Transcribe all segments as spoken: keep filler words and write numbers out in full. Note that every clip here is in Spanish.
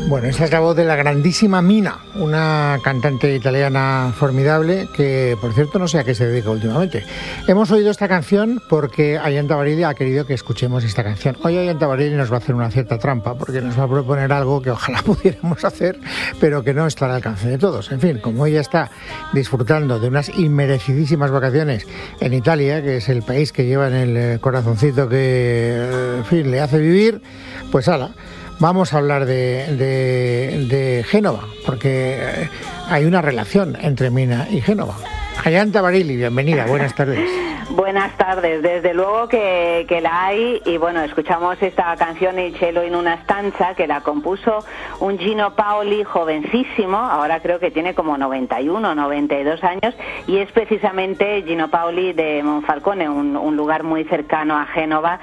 Bueno, esa es la voz de la grandísima Mina, una cantante italiana formidable que, por cierto, no sé a qué se dedica últimamente. Hemos oído esta canción porque Ayanta Barili ha querido que escuchemos esta canción. Hoy Ayanta Barili nos va a hacer una cierta trampa porque nos va a proponer algo que ojalá pudiéramos hacer, pero que no está al alcance de todos. En fin, como ella está disfrutando de unas inmerecidísimas vacaciones en Italia, que es el país que lleva en el corazoncito que, en fin, le hace vivir, pues ala. Vamos a hablar de, de, de Génova, porque hay una relación entre Mina y Génova. Ayanta Barili, bienvenida, buenas tardes. Buenas tardes, desde luego que, que la hay, y bueno, escuchamos esta canción Il cielo in una stanza, que la compuso un Gino Paoli jovencísimo, ahora creo que tiene como noventa y uno, noventa y dos años, y es precisamente Gino Paoli de Monfalcone, un, un lugar muy cercano a Génova,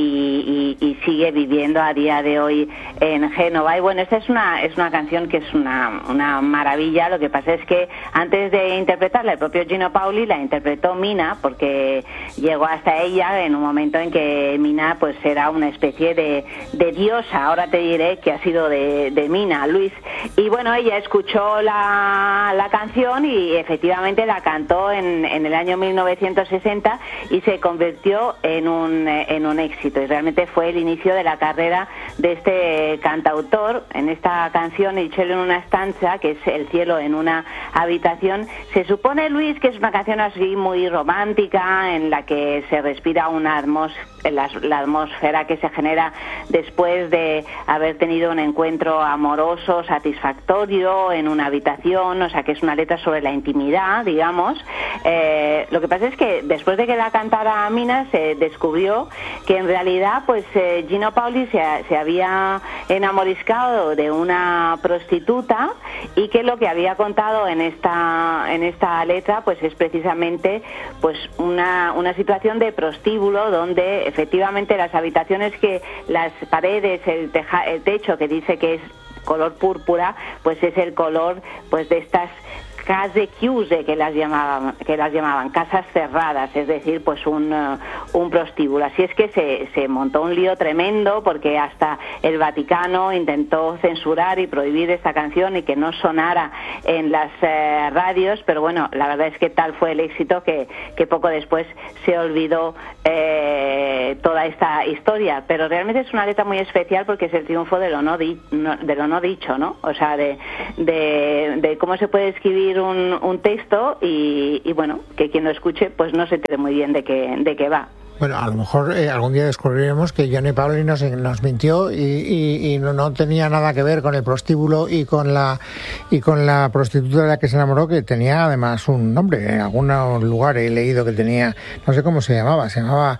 y, y, y sigue viviendo a día de hoy en Génova. Y bueno, esta es una, es una canción que es una, una maravilla. Lo que pasa es que antes de interpretarla el propio Gino Paoli la interpretó Mina, porque llegó hasta ella en un momento en que Mina pues era una especie de, de diosa. Ahora te diré que ha sido de, de Mina, Luis. Y bueno, ella escuchó la, la canción y efectivamente la cantó en, en el año mil novecientos sesenta y se convirtió en un, en un éxito. Y realmente fue el inicio de la carrera de este cantautor. En esta canción, Il cielo in una stanza, que es el cielo en una habitación, se supone, Luis, que es una canción así muy romántica, en la que se respira una atmósfera, la, la atmósfera que se genera después de haber tenido un encuentro amoroso, satisfactorio en una habitación. O sea, que es una letra sobre la intimidad, digamos. Eh, lo que pasa es que después de que la cantara Mina, se descubrió que en realidad pues eh, Gino Paoli se, se había enamoriscado de una prostituta, y que lo que había contado en esta en esta letra pues es precisamente pues una, una situación de prostíbulo, donde efectivamente las habitaciones, que las paredes, el, teja, el techo, que dice que es color púrpura, pues es el color pues de estas case chiuse, que las llamaban, que las llamaban casas cerradas, es decir, pues un, uh, un prostíbulo. Así es que se, se montó un lío tremendo, porque hasta el Vaticano intentó censurar y prohibir esta canción y que no sonara en las eh, radios, pero bueno, la verdad es que tal fue el éxito que, que poco después se olvidó eh, toda esta historia. Pero realmente es una letra muy especial, porque es el triunfo de lo no, di, no, de lo no dicho, ¿no? O sea, de, de, de cómo se puede escribir Un, un texto y, y bueno, que quien lo escuche pues no se entere muy bien de qué, de qué va. Bueno, a lo mejor eh, algún día descubriremos que Gino Paoli nos, nos mintió y, y, y no, no tenía nada que ver con el prostíbulo y con la y con la prostituta de la que se enamoró, que tenía además un nombre. En algún lugar he leído que tenía, no sé cómo se llamaba, se llamaba...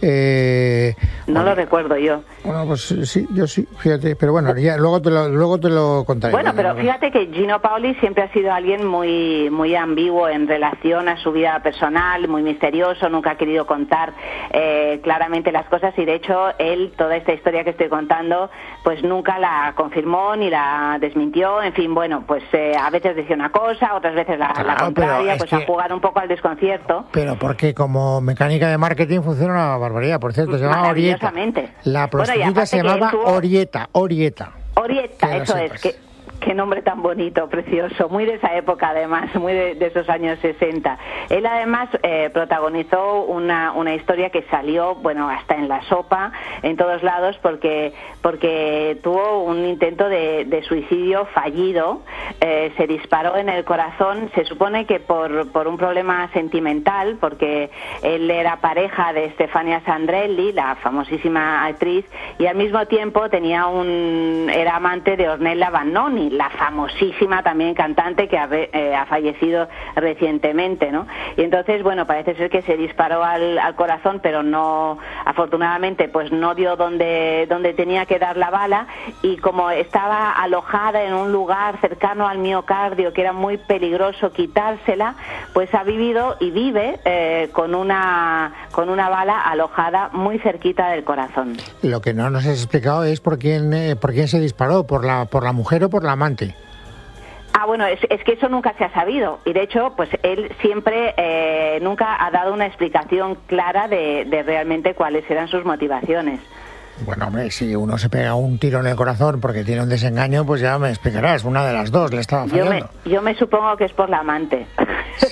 Eh, no bueno, lo recuerdo yo. Bueno, pues sí, yo sí, fíjate, pero bueno, ya, luego, te lo, luego te lo contaré. Bueno, pero fíjate que Gino Paoli siempre ha sido alguien muy, muy ambiguo en relación a su vida personal, muy misterioso, nunca ha querido contar Eh, claramente las cosas, y de hecho él, toda esta historia que estoy contando, pues nunca la confirmó ni la desmintió. En fin, bueno, pues eh, a veces decía una cosa, otras veces la, claro, la contraria, pues que... a jugar un poco al desconcierto. Pero porque como mecánica de marketing funciona una barbaridad, por cierto, se llama Orieta. La prostituta bueno, se llamaba estuvo... Orieta, Orieta. Orieta, eso es, que... Qué nombre tan bonito, precioso, muy de esa época además, muy de, de esos años sesenta. Él además eh, protagonizó una, una historia que salió, bueno, hasta en la sopa, en todos lados, porque porque tuvo un intento de, de suicidio fallido, eh, se disparó en el corazón, se supone que por, por un problema sentimental, porque él era pareja de Stefania Sandrelli, la famosísima actriz, y al mismo tiempo tenía un era amante de Ornella Vanoni, la famosísima también cantante que ha, eh, ha fallecido recientemente, ¿no? Y entonces, bueno, parece ser que se disparó al, al corazón, pero no, afortunadamente, pues no dio donde, donde tenía que dar la bala, y como estaba alojada en un lugar cercano al miocardio, que era muy peligroso quitársela, pues ha vivido y vive eh, con una con una bala alojada muy cerquita del corazón. Lo que no nos has explicado es por quién, eh, por quién se disparó, por la, por la mujer o por la amante. Ah, bueno, es, es que eso nunca se ha sabido, y de hecho, pues él siempre eh, nunca ha dado una explicación clara de, de realmente cuáles eran sus motivaciones. Bueno, hombre, si uno se pega un tiro en el corazón porque tiene un desengaño, pues ya me explicarás, una de las dos le estaba fallando. Yo me, yo me supongo que es por la amante. Sí.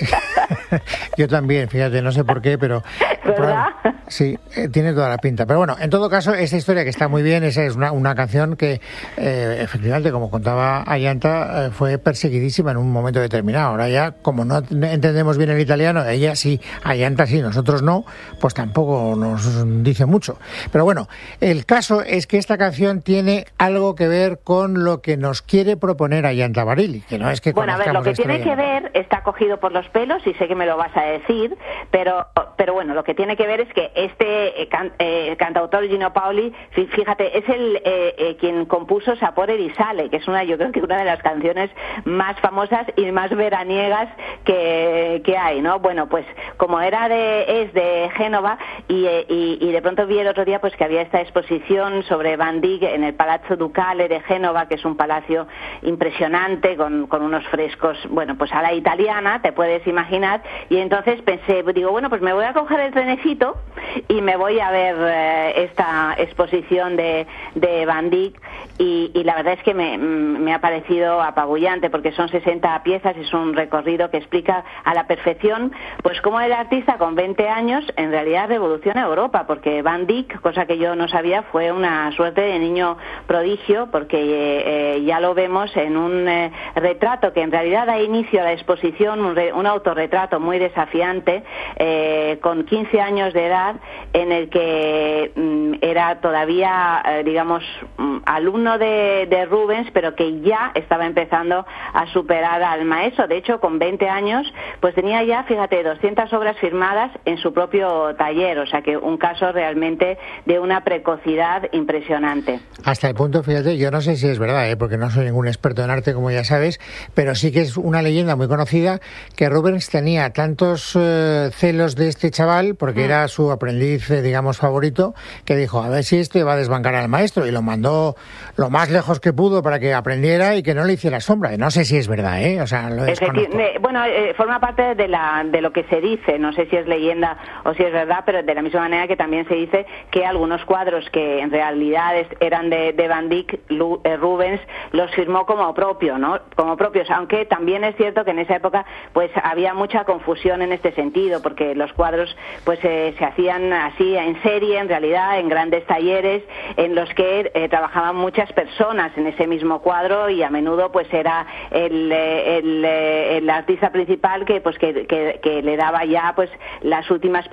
Yo también, fíjate, no sé por qué, pero... ¿Verdad? Sí, eh, tiene toda la pinta. Pero bueno, en todo caso, esta historia que está muy bien, esa es una, una canción que eh, efectivamente, como contaba Ayanta, eh, fue perseguidísima en un momento determinado. Ahora ya, como no entendemos bien el italiano, ella sí, Ayanta sí, nosotros no, pues tampoco nos dice mucho. Pero bueno, el caso es que esta canción tiene algo que ver con lo que nos quiere proponer Ayanta Barili, que no es que Bueno, a ver, lo que tiene que ver está cogido por los pelos y sé que me lo vas a decir, pero, pero bueno, lo que tiene que ver es que este eh, can, eh, cantautor Gino Paoli, fíjate, es el eh, eh, quien compuso Sapore di Sale, que es una, yo creo que una de las canciones más famosas y más veraniegas que, que hay, ¿no? Bueno, pues como era de, es de Génova y, y, y de pronto vi el otro día pues que había esta exposición sobre Van Dyck en el Palazzo Ducale de Génova, que es un palacio impresionante con, con unos frescos, bueno, pues a la italiana, te puedes imaginar, y entonces pensé, digo, bueno, pues me voy a coger el trenecito y me voy a ver eh, esta exposición de, de Van Dyck y, y la verdad es que me, me ha parecido apabullante porque son sesenta piezas, es un recorrido que explica a la perfección pues cómo el artista con veinte años en realidad revoluciona Europa, porque Van Dyck, cosa que yo no sabía, fue una suerte de niño prodigio porque eh, eh, ya lo vemos en un eh, retrato que en realidad da inicio a la exposición, un, re, un autorretrato muy desafiante eh, con quince años de edad, en el que mm, era todavía, eh, digamos, mm, alumno de, de Rubens, pero que ya estaba empezando a superar al maestro. De hecho, con veinte años, pues tenía ya, fíjate, doscientas obras firmadas en su propio taller, o sea que un caso realmente de una precocidad impresionante. Hasta el punto, fíjate, yo no sé si es verdad, ¿eh? Porque no soy ningún experto en arte, como ya sabes, pero sí que es una leyenda muy conocida que Rubens tenía tantos eh, celos de este chaval, porque mm. era su aprendiz, eh, digamos, favorito, que dijo, a ver si este va a desbancar al maestro, y lo mandó lo más lejos que pudo para que aprendiera y que no le hiciera sombra. No sé si es verdad, ¿eh? O sea, lo desconozco. Bueno, eh, forma parte de, la, de lo que se dice, no sé si es leyenda o si es verdad, pero de la misma manera que también se dice que algunos cuadros que en realidad eran de, de Van Dyck, Lu, eh, Rubens los firmó como propio, ¿no? Como propios, aunque también es cierto que en esa época pues había mucha confusión en este sentido, porque los cuadros pues eh, se hacían así en serie, en realidad, en grandes talleres, en los que eh, trabajaban muchas personas en ese mismo cuadro y a menudo pues era el, el, el artista principal que pues que, que, que le daba ya pues las últimas